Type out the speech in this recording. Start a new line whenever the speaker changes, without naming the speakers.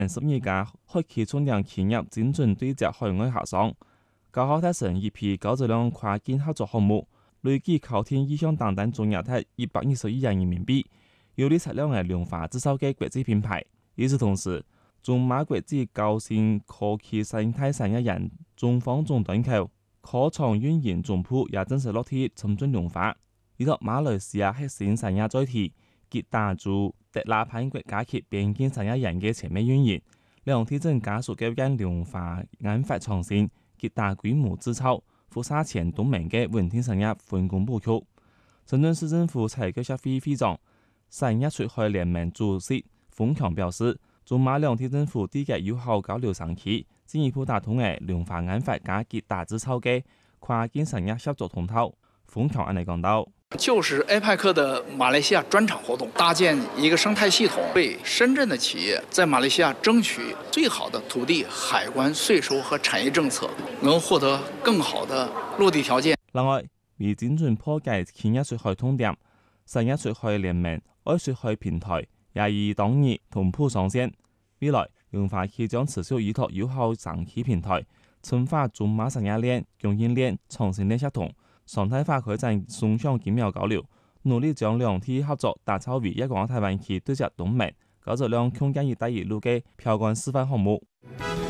12家開啟重點企業精準對接海外客商，高考達成一批90輛跨境合作項目，累計考天意向訂單總額達120億元人民幣，有力測量嘅量化製造嘅國際品牌。與此同時，中馬國際高新科技生態產業園中方總端口科創運營總部也正式落地參進量化。依託馬來西亞核心產業載體，及打造特拉潘國家級邊境產業園嘅全面運營，兩地正加速嘅量化研發創新及大規模製造，輻射前東盟嘅穩定產業分工布局。深圳市政府採購協會會長、產業出海聯盟主席馮強表示，中馬兩地政府締結友好交流商機，進一步打通嘅量化研發加及大製造嘅跨境產業合作通道。馮強安尼講到，
就是 APEC 的馬來西亞專場活動，搭建一個生態系統，為深圳的企業在馬來西亞爭取最好的土地、海關、稅收和產業政策，能獲得更好的落地條件。
另外，為精準破解企業出海痛點，產業出海聯盟愛出海平台也於當日同步上線。未來，量化期將持續依託友好商機平台，深化中馬產業鏈、供應鏈、創新鏈協同，常態化開展雙向經貿交流，努力將兩地合作打造為一個大灣區對接東盟、90輛空間一帶一路嘅標杆示範項目。